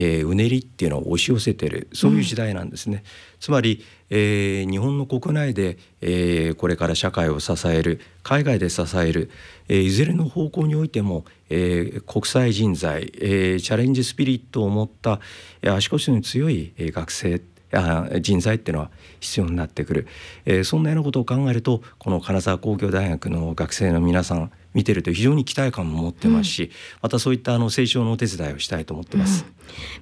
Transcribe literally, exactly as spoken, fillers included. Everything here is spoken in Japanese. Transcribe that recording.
えー、うねりっていうのを押し寄せている、そういう時代なんですね、うん、つまり、えー、日本の国内で、えー、これから社会を支える、海外で支える、えー、いずれの方向においても、えー、国際人材、えー、チャレンジスピリットを持った、えー、足腰の強い、えー、学生あ人材っていうのは必要になってくる、えー、そんなようなことを考えると、この金沢工業大学の学生の皆さん見てると非常に期待感も持ってますし、うん、またそういったあの成長のお手伝いをしたいと思ってます。うん